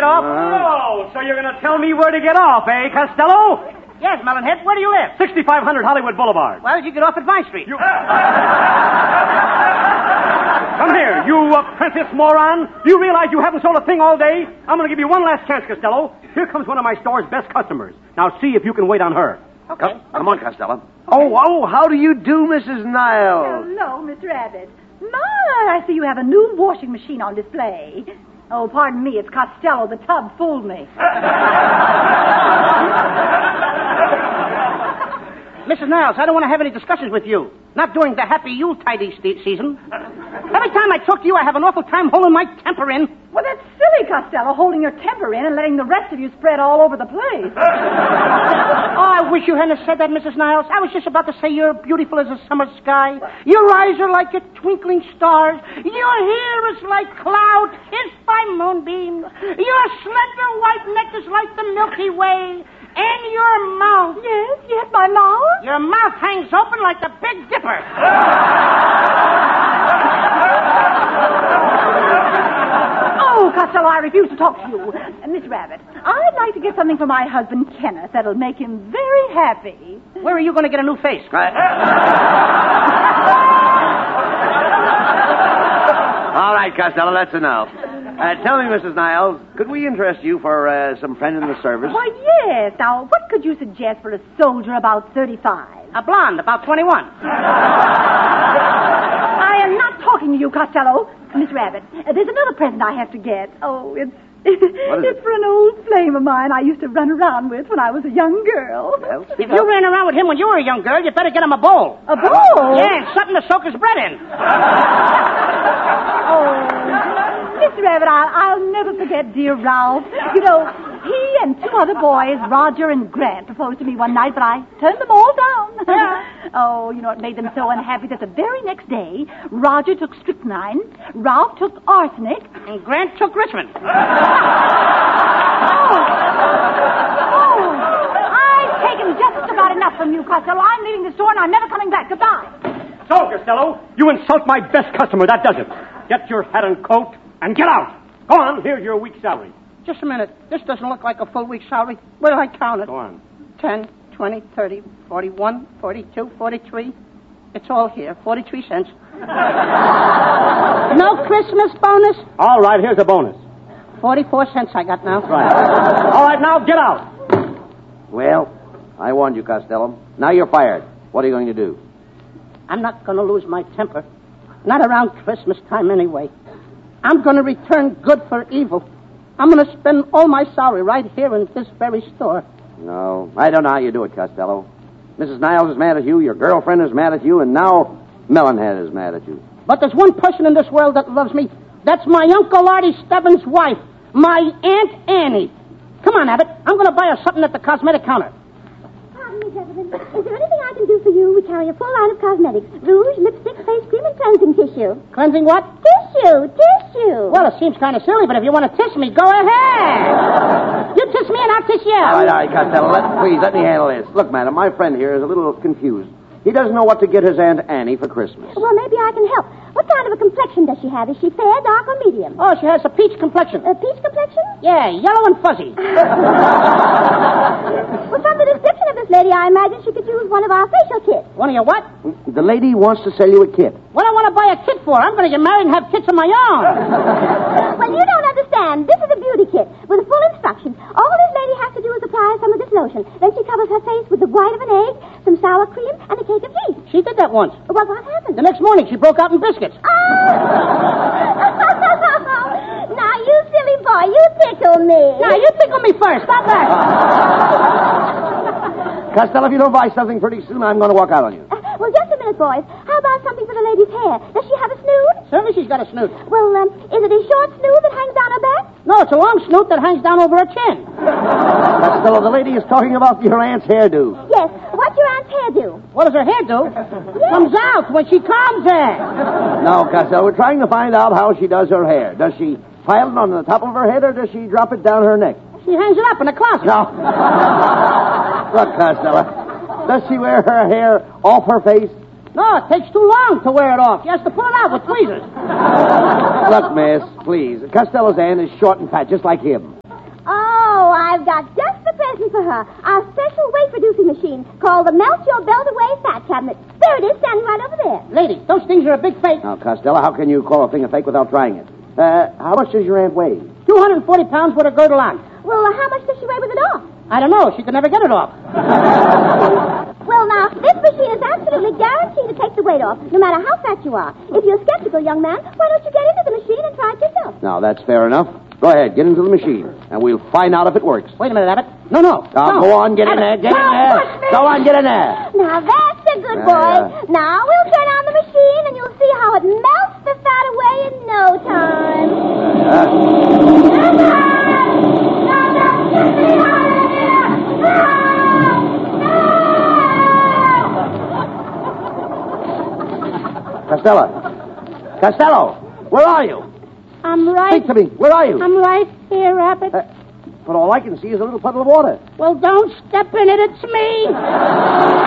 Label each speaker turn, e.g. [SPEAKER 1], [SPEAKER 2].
[SPEAKER 1] get off.
[SPEAKER 2] Oh, so you're going to tell me where to get off, eh, Costello?
[SPEAKER 1] Yes, Melonhead. Where do you live?
[SPEAKER 2] 6500 Hollywood Boulevard.
[SPEAKER 1] Why would you get off at Vine Street?
[SPEAKER 2] Come here, you apprentice moron. Do you realize you haven't sold a thing all day? I'm going to give you one last chance, Costello. Here comes one of my store's best customers. Now see if you can wait on her.
[SPEAKER 1] Okay.
[SPEAKER 3] Come on, Costello. Oh, how do you do, Mrs. Niles?
[SPEAKER 4] Hello, Mr. Abbott. My, I see you have a new washing machine on display. Oh, pardon me, it's Costello. The tub fooled me.
[SPEAKER 1] Mrs. Niles, I don't want to have any discussions with you. Not during the happy Yuletide season. Every time I talk to you, I have an awful time holding my temper in.
[SPEAKER 4] Well, that's silly, Costello, holding your temper in and letting the rest of you spread all over the place.
[SPEAKER 1] Oh, I wish you hadn't said that, Mrs. Niles. I was just about to say you're beautiful as a summer sky. Your eyes are like your twinkling stars. Your hair is like clouds kissed by moonbeams. Your slender white neck is like the Milky Way. And your mouth.
[SPEAKER 4] Yes, my mouth.
[SPEAKER 1] Your mouth hangs open like the Big Dipper.
[SPEAKER 4] Oh, Costello, I refuse to talk to you. Miss Rabbit, I'd like to get something for my husband, Kenneth, that'll make him very happy.
[SPEAKER 1] Where are you going to get a new face?
[SPEAKER 3] All right, Costello, that's enough. Tell me, Mrs. Niles, could we interest you for some friend in the service?
[SPEAKER 4] Why, yes. Now, what could you suggest for a soldier about 35?
[SPEAKER 1] A blonde, about 21.
[SPEAKER 4] I am not talking to you, Costello. Miss Rabbit, there's another present I have to get. Oh, it's for an old flame of mine I used to run around with when I was a young girl.
[SPEAKER 3] Well,
[SPEAKER 1] If you ran around with him when you were a young girl, you better get him a bowl.
[SPEAKER 4] A bowl?
[SPEAKER 1] Yeah, something to soak his bread in.
[SPEAKER 4] Oh, Miss Rabbit, I'll never forget dear Ralph. You know, he and two other boys, Roger and Grant, proposed to me one night, but I turned them all down. Oh, you know, it made them so unhappy that the very next day, Roger took strychnine, Ralph took arsenic,
[SPEAKER 1] And Grant took Richmond.
[SPEAKER 4] I've taken just about enough from you, Costello. I'm leaving the store and I'm never coming back. Goodbye.
[SPEAKER 2] So, Costello, you insult my best customer. That does it. Get your hat and coat and get out. Go on, here's your week's salary.
[SPEAKER 1] Just a minute. This doesn't look like a full week's salary. Where did I count it?
[SPEAKER 2] Go on.
[SPEAKER 1] 10, 20, 30, 41, 42, 43. It's all here. 43 cents. No Christmas bonus?
[SPEAKER 2] All right, here's a bonus.
[SPEAKER 1] 44 cents I got now.
[SPEAKER 2] Right. All right, now get out.
[SPEAKER 3] Well, I warned you, Costello. Now you're fired. What are you going to do?
[SPEAKER 1] I'm not going to lose my temper. Not around Christmas time anyway. I'm going to return good for evil. I'm going to spend all my salary right here in this very store.
[SPEAKER 3] No, I don't know how you do it, Costello. Mrs. Niles is mad at you, your girlfriend is mad at you, and now Melonhead is mad at you.
[SPEAKER 1] But there's one person in this world that loves me. That's my Uncle Artie Stebbins' wife, my Aunt Annie. Come on, Abbott. I'm going to buy her something at the cosmetic counter.
[SPEAKER 5] Pardon me, gentlemen. Is there anything I can do for you? We carry a full line of cosmetics. Rouge, lipstick, face cream, and cleansing tissue.
[SPEAKER 1] Cleansing what?
[SPEAKER 5] Tissue.
[SPEAKER 1] Well, it seems kind of silly, but if you want to tiss me, go ahead. You tiss me and I'll tiss you.
[SPEAKER 3] All right, Costello, please, let me handle this. Look, madam, my friend here is a little confused. He doesn't know what to get his Aunt Annie for Christmas.
[SPEAKER 5] Well, maybe I can help. What kind of a complexion does she have? Is she fair, dark, or medium?
[SPEAKER 1] Oh, she has a peach complexion.
[SPEAKER 5] A peach complexion?
[SPEAKER 1] Yeah, yellow and fuzzy.
[SPEAKER 5] Well, from the description of this lady, I imagine she could use one of our facial kits.
[SPEAKER 1] One of your what?
[SPEAKER 3] The lady wants to sell you a kit.
[SPEAKER 1] What do I want to buy a kit for? I'm going to get married and have kits of my own.
[SPEAKER 5] Well, you don't understand. This is a beauty kit with full instructions. All this lady has to do is apply some of this lotion. Then she covers her face with the white of an egg, some sour cream, and a cake of tea.
[SPEAKER 1] She did that once.
[SPEAKER 5] Well, what happened?
[SPEAKER 1] The next morning, she broke out in biscuits.
[SPEAKER 5] Now, you silly boy, you tickle me.
[SPEAKER 1] Now, you tickle me first. Stop that.
[SPEAKER 3] Costello, if you don't buy something pretty soon, I'm going to walk out on you.
[SPEAKER 5] Well, just a minute, boys. How about something for the lady's hair? Does she have a snood?
[SPEAKER 1] Certainly she's got a snoot.
[SPEAKER 5] Well, is it a short snood that hangs down her back?
[SPEAKER 1] No, it's a long snoot that hangs down over her chin.
[SPEAKER 3] Costello, the lady is talking about your aunt's hairdo.
[SPEAKER 5] Yes. What's your aunt's hair do?
[SPEAKER 1] What does her hair do?
[SPEAKER 5] Yes.
[SPEAKER 1] Comes out when she combs it.
[SPEAKER 3] No, Costello, we're trying to find out how she does her hair. Does she pile it on the top of her head, or does she drop it down her neck?
[SPEAKER 1] She hangs it up in the closet.
[SPEAKER 3] No. Look, Costello, does she wear her hair off her face?
[SPEAKER 1] No, it takes too long to wear it off. She has to pull it out with tweezers.
[SPEAKER 3] Look, miss, please. Costello's aunt is short and fat, just like him.
[SPEAKER 5] got just the present for her. Our special weight-reducing machine called the Melt Your Belt Away Fat Cabinet. There it is, standing right over there.
[SPEAKER 1] Lady, those things are a big fake.
[SPEAKER 3] Now, Costello, how can you call a thing a fake without trying it? How much does your aunt weigh?
[SPEAKER 1] 240 pounds with a girdle on.
[SPEAKER 5] Well, how much does she weigh with it off?
[SPEAKER 1] I don't know. She could never get it off.
[SPEAKER 5] Well, now, this machine is absolutely guaranteed to take the weight off, no matter how fat you are. If you're skeptical, young man, why don't you get into the machine and try it yourself?
[SPEAKER 3] Now, that's fair enough. Go ahead, get into the machine, and we'll find out if it works.
[SPEAKER 1] Wait a minute, Abbott. No.
[SPEAKER 3] Go on, get in there. Get in there. Go on, get in there.
[SPEAKER 5] Now, that's a good boy. Now, we'll turn on the machine, and you'll see how it melts the fat away in no time. Costello,
[SPEAKER 3] where are you?
[SPEAKER 1] I'm right.
[SPEAKER 3] Speak to me. Where are you?
[SPEAKER 1] I'm right here, Abbott.
[SPEAKER 3] But all I can see is a little puddle of water.
[SPEAKER 1] Well, don't step in it. It's me.